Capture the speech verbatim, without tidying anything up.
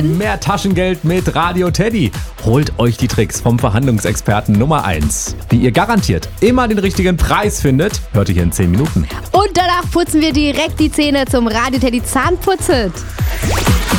Hallöchen. Mehr Taschengeld mit Radio Teddy. Holt euch die Tricks vom Verhandlungsexperten Nummer eins. Wie ihr garantiert immer den richtigen Preis findet, hört ihr hier in zehn Minuten. Und danach putzen wir direkt die Zähne zum Radio Teddy Zahnputzet.